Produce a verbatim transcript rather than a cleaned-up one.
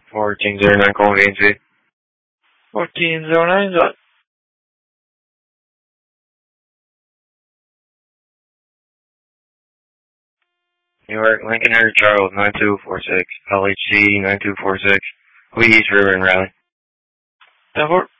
fourteen zero nine, calling V N C. fourteen zero nine, is up. New York, Lincoln Harry Charles, nine two four six, L H C nine two four six, Lee East River and Raleigh. ten four.